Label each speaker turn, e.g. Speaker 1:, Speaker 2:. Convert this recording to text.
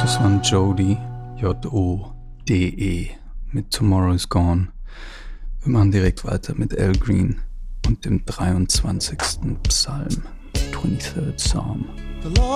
Speaker 1: Das war Jody, Jode, mit Tomorrow is Gone. Wir machen direkt weiter mit Al Green und dem 23. Psalm, 23rd Psalm.